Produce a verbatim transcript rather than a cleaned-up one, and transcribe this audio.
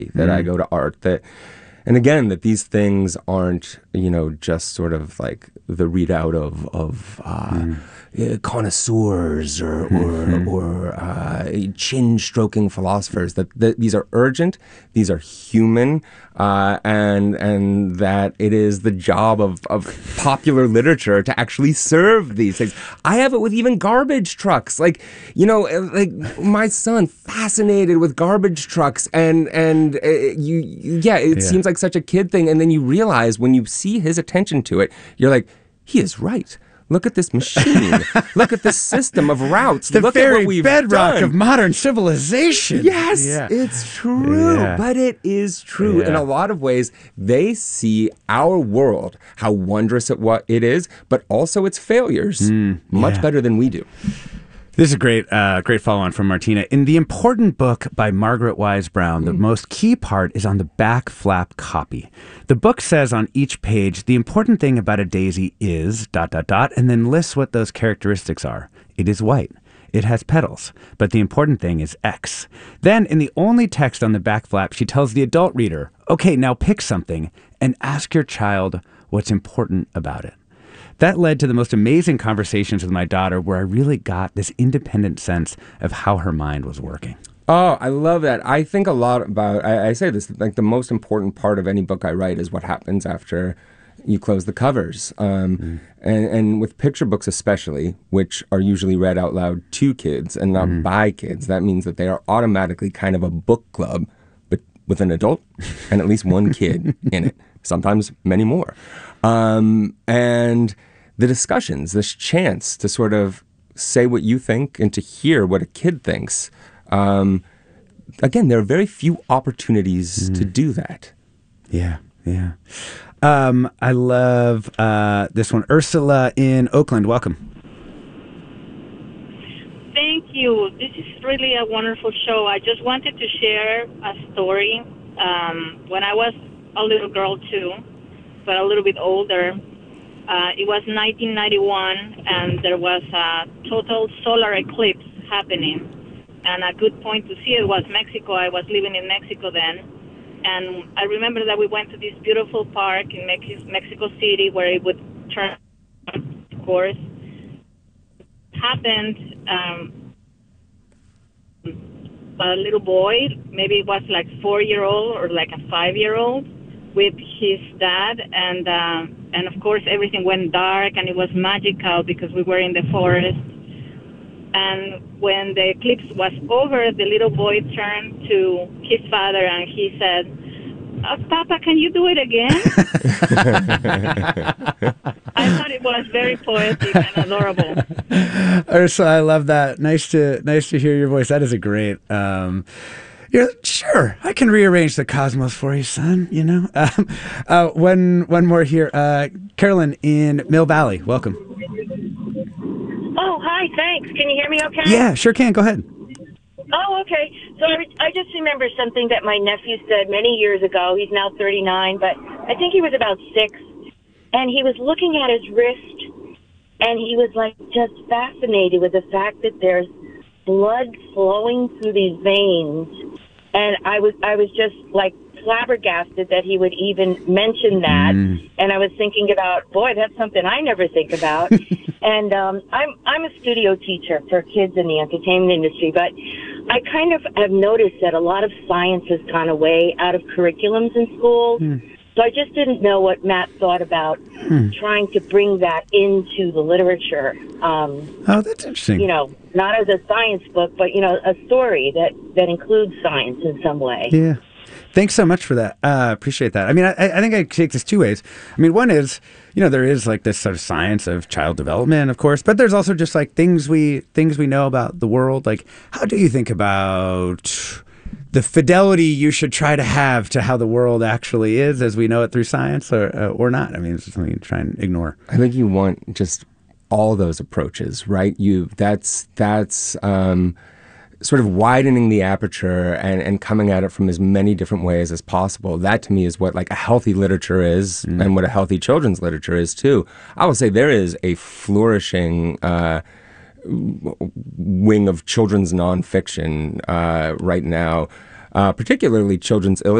that Mm. I go to art, that, and again, that these things aren't, you know, just sort of like the readout of, of uh, Mm. uh, connoisseurs or, Mhm. or, or uh, chin-stroking philosophers, that, that these are urgent, these are human, uh, and and that it is the job of, of popular literature to actually serve these things. I have it with even garbage trucks. Like, you know, like my son, fascinated with garbage trucks, and, and uh, you, you, yeah, it Yeah. seems like such a kid thing, and then you realize when you see his attention to it, you're like, he is right. Look at this machine. Look at this system of routes. The Look very at what we've bedrock done. of modern civilization. Yes, Yeah. it's true. Yeah. But it is true. Yeah. In a lot of ways, they see our world, how wondrous it, what it is, but also its failures, much yeah. better than we do. This is a great, uh, great follow-on from Martina. In The Important Book by Margaret Wise Brown, the most key part is on the back flap copy. The book says on each page, the important thing about a daisy is dot, dot, dot, and then lists what those characteristics are. It is white. It has petals. But the important thing is X. Then, in the only text on the back flap, she tells the adult reader, okay, now pick something and ask your child what's important about it. That led to the most amazing conversations with my daughter where I really got this independent sense of how her mind was working. Oh, I love that. I think a lot about, I, I say this, like the most important part of any book I write is what happens after you close the covers. Um, mm. and, and with picture books especially, which are usually read out loud to kids and not mm. by kids, that means that they are automatically kind of a book club, but with an adult and at least one kid in it, sometimes many more. Um, and the discussions, this chance to sort of say what you think and to hear what a kid thinks. Um, again, there are very few opportunities mm. to do that. Yeah, yeah. Um, I love uh, this one. Ursula in Oakland, welcome. Thank you. This is really a wonderful show. I just wanted to share a story. Um, when I was a little girl too, but a little bit older, Uh, it was nineteen ninety-one, and there was a total solar eclipse happening. And a good point to see it was Mexico. I was living in Mexico then. And I remember that we went to this beautiful park in Mex- Mexico City where it would turn, of course. It happened, um, a little boy, maybe it was like four-year-old or like a five-year-old, with his dad, and uh, and of course everything went dark, and it was magical because we were in the forest. And when the eclipse was over, the little boy turned to his father and he said, uh, "Papa, can you do it again?" I thought it was very poetic and adorable. Ursula, I love that. Nice to nice to hear your voice. That is a great. Um, You're, sure, I can rearrange the cosmos for you, son, you know? Um, uh, one, one more here. Uh, Carolyn in Mill Valley, welcome. Oh, hi, thanks. Can you hear me okay? Yeah, sure can. Go ahead. Oh, okay. So I, I just remember something that my nephew said many years ago. He's now thirty-nine, but I think he was about six. And he was looking at his wrist, and he was, like, just fascinated with the fact that there's blood flowing through these veins. And I was I was just like flabbergasted that he would even mention that. Mm. And I was thinking about, boy, that's something I never think about. And um, I'm I'm a studio teacher for kids in the entertainment industry, but I kind of have noticed that a lot of science has gone away out of curriculums in schools. Mm. So I just didn't know what Matt thought about hmm. trying to bring that into the literature. Um, oh, that's interesting. You know, not as a science book, but, you know, a story that, that includes science in some way. Yeah. Thanks so much for that. Uh, appreciate that. I mean, I, I think I take this two ways. I mean, one is, you know, there is like this sort of science of child development, of course, but there's also just like things we things we know about the world. Like, how do you think about the fidelity you should try to have to how the world actually is as we know it through science, or uh, or not? I mean, it's something you try and ignore. I think you want just all those approaches, right? You that's that's um, sort of widening the aperture and, and coming at it from as many different ways as possible. That to me is what like a healthy literature is, mm. and what a healthy children's literature is too. I will say there is a flourishing uh, wing of children's nonfiction uh, right now. uh, particularly Children's Illustrated.